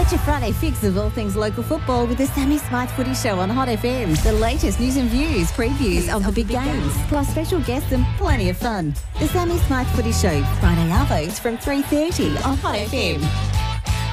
Get your Friday fix of all things local football with the Sammy Smythe Footy Show on Hot FM. The latest news and views, previews of the big games, plus special guests and plenty of fun. The Sammy Smythe Footy Show, Friday arvos from 3:30 on Hot FM.